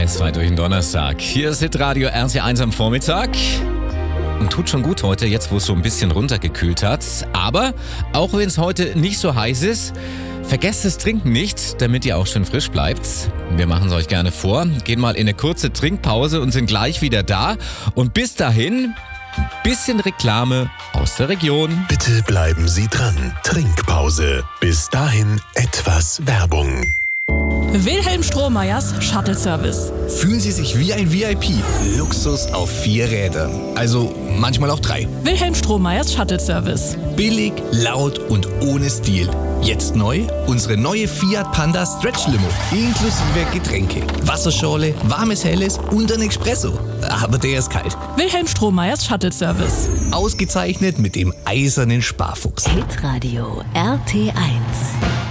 Eisfrei durch den Donnerstag. Hier ist Hitradio RT1 am Vormittag. Und tut schon gut heute, jetzt wo es so ein bisschen runtergekühlt hat. Aber auch wenn es heute nicht so heiß ist, vergesst das Trinken nicht, damit ihr auch schön frisch bleibt. Wir machen es euch gerne vor. Gehen mal in eine kurze Trinkpause und sind gleich wieder da. Und bis dahin, ein bisschen Reklame aus der Region. Bitte bleiben Sie dran. Trinkpause. Bis dahin etwas Werbung. Wilhelm Strohmeyers Shuttle Service. Fühlen Sie sich wie ein VIP. Luxus auf 4 Rädern. Also manchmal auch 3. Wilhelm Strohmeyers Shuttle Service. Billig, laut und ohne Stil. Jetzt neu unsere neue Fiat Panda Stretch Limo. Inklusive Getränke, Wasserschorle, warmes Helles und ein Espresso. Aber der ist kalt. Wilhelm Strohmeyers Shuttle Service. Ausgezeichnet mit dem eisernen Sparfuchs. Hitradio RT1.